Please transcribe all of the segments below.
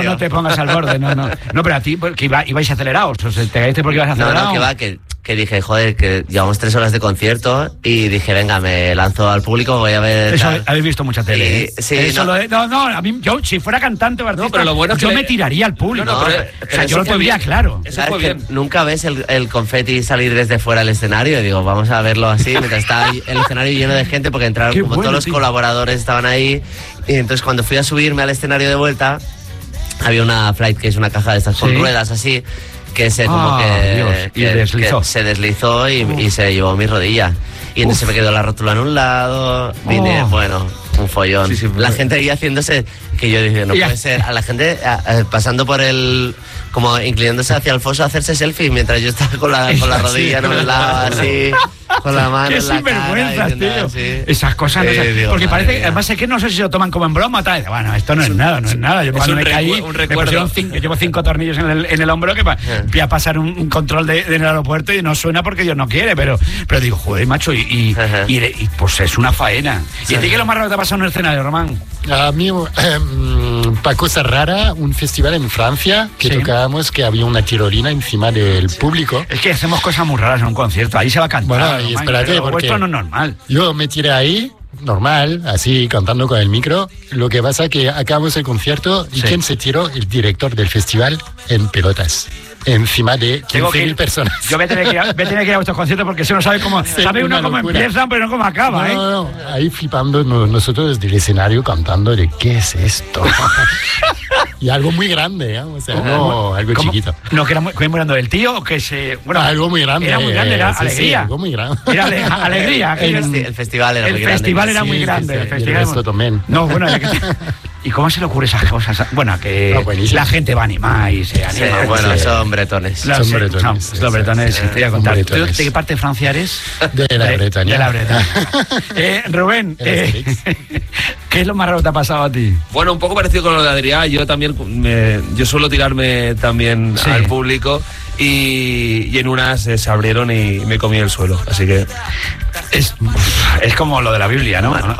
no te pongas al borde, no. No, pero a ti, que ibais acelerados, o sea, te caíste porque ibas acelerado. No, que dije, joder, que llevamos 3 horas de concierto y dije, venga, me lanzo al público, voy a ver... Eso, habéis visto mucha tele, ¿eh? Sí, eso a mí, yo, si fuera cantante o artista, pero lo bueno es que yo me tiraría al público. No, pero o sea, yo lo tendría claro. Eso fue bien. Nunca ves el confeti salir desde fuera del escenario y digo, vamos a verlo así, mientras está el escenario lleno de gente, porque entraron como todos los colaboradores estaban ahí, y entonces cuando fui a subirme al escenario de vuelta, había una flight que es una caja de estas con ruedas así, que se se deslizó y se llevó mi rodilla. Y entonces se me quedó la rótula en un lado, vine, bueno, un follón. Sí, la gente ahí haciéndose, que yo dije, no puede ser, a la gente pasando por el, como inclinándose hacia el foso a hacerse selfie, mientras yo estaba con la rodilla en un lado, así, con la mano en la cara. Tío. Esas cosas, no sé, digo, porque parece que, además es que no sé si lo toman como en broma, tal. Bueno, esto no es nada, yo cuando me caí, me pusieron yo llevo 5 tornillos en el hombro que voy a pasar un control en el aeropuerto y no suena porque Dios no quiere, pero digo, joder, macho, y pues es una faena. ¿Y a ti qué es lo más raro que te ha pasado en el escenario, Román? A mí, para cosa rara, un festival en Francia que tocábamos, que había una tirolina encima del público. Es que hacemos cosas muy raras en un concierto, ahí se va a cantar. Bueno, y espérate, porque esto no es normal. Yo me tiré ahí, normal, así, cantando con el micro. Lo que pasa es que acabamos el concierto y ¿quién se tiró? El director del festival en pelotas. Encima de 15.000 personas. Yo voy a tener que ir a vuestros conciertos porque si no sabe cómo, sabe uno cómo empiezan, pero no cómo acaba, no, ahí flipando nosotros desde el escenario cantando de ¿qué es esto? Y algo muy grande, ¿eh? O sea, no algo chiquito. No, que era muy grande del tío, o que se... Bueno, algo muy grande. Era muy grande, era alegría. Sí, algo muy grande. Era alegría. El festival era muy grande. El festival era muy grande. El festival también. No, bueno, ¿y cómo se le ocurre esas cosas? Bueno, que la gente va a animar y se anima. Sí, bueno, son bretones. Son bretones. Los bretones, te voy a contar. ¿Tú de qué parte de Francia eres? De la Bretaña. De la Bretaña. Rubén, ¿qué es lo más raro que te ha pasado a ti? Bueno, un poco parecido con lo de Adrián. Yo también, yo suelo tirarme también al público y en unas se abrieron y me comí el suelo. Así que... Es como lo de la Biblia, ¿no? Bueno,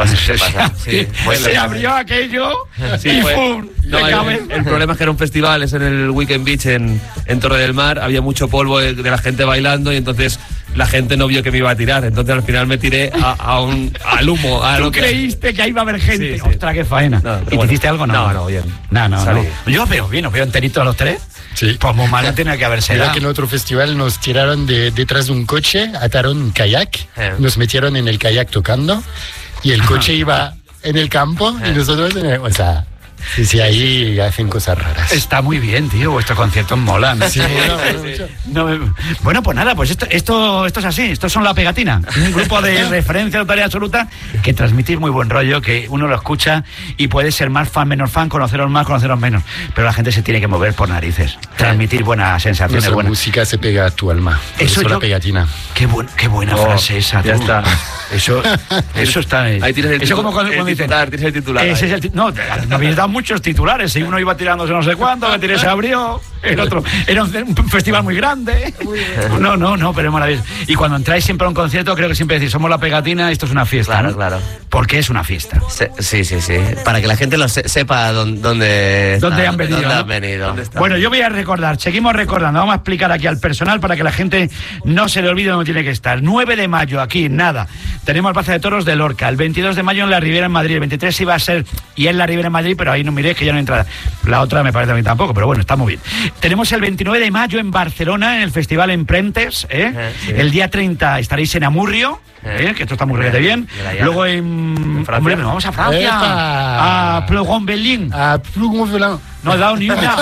se abrió aquello y ¡pum! El problema es que era un festival, es en el Weekend Beach en Torre del Mar, había mucho polvo de la gente bailando y entonces la gente no vio que me iba a tirar, entonces al final me tiré al humo. ¿Tú creíste que ahí iba a haber gente? Sí. ¡Ostras, qué faena! ¿Y te hiciste algo? No, bien. No. Yo veo bien, os veo enteritos a los 3. Sí. Pues muy mal no tiene que haberse dado. Mira que en otro festival nos tiraron detrás de un coche, ataron un kayak, nos metieron en el kayak tocando y el coche iba en el campo y nosotros o sea... Sí, ahí hacen cosas raras. Está muy bien, tío, vuestros conciertos molan. Sí, bueno, pues nada, pues esto es así, estos son La Pegatina, un grupo de referencia total y absoluta que transmitís muy buen rollo, que uno lo escucha y puede ser más fan, menos fan, conoceros más, conoceros menos, pero la gente se tiene que mover por narices, transmitir buenas sensaciones. La música se pega a tu alma, eso La Pegatina. Qué buena frase esa, ya está. Eso está ahí. Ahí tienes el eso como cuando dicen, tienes el titular. Ese es el no habéis dado muchos titulares, y uno iba tirándose no sé cuánto, que tiré se abrió, el otro era un festival muy grande. No, pero es maravilloso. Y cuando entráis siempre a un concierto, creo que siempre decís, somos La Pegatina, esto es una fiesta. Claro, ¿no? claro. Porque es una fiesta. Sí. Para que la gente sepa dónde han venido. Bueno, yo voy a recordar, seguimos recordando, vamos a explicar aquí al personal para que la gente no se le olvide dónde tiene que estar. 9 de mayo, aquí, nada. Tenemos el Plaza de Toros de Lorca. El 22 de mayo en la Ribera en Madrid. El 23 iba a ser, y en la Ribera en Madrid, pero ahí no miréis que ya no hay entrada. La otra me parece a mí tampoco, pero bueno, está muy bien. Tenemos el 29 de mayo en Barcelona, en el Festival Emprentes. Sí. El día 30 estaréis en Amurrio. Que esto está muy bien. Luego en Francia. Hombre, vamos a Francia. A Plougon-Belin. No he dado ni una.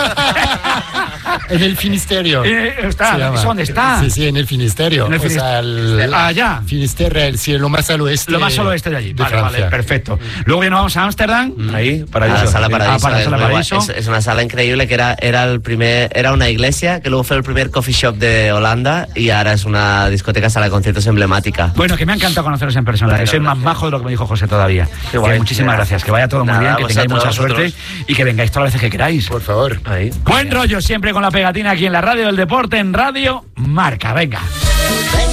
En el Finisterio. ¿Dónde está? Sí, en el Finisterio. Allá. Finisterre, sí, lo más al oeste. Lo más al oeste de allí. Vale, perfecto. Mm. Luego ya nos vamos a Ámsterdam. Ahí, para la Sala Paradiso. Paraíso. Es una sala increíble que era una iglesia, que luego fue el primer coffee shop de Holanda y ahora es una discoteca sala de conciertos emblemática. Bueno, que me ha encantado conoceros en persona. Bueno, soy más majo de lo que me dijo José todavía. Muchísimas gracias. Que vaya todo muy bien, que tengáis mucha suerte y que vengáis todas las veces que queráis. Por favor. Buen rollo siempre con La Pegatina aquí en la Radio del Deporte, en Radio Marca. Venga.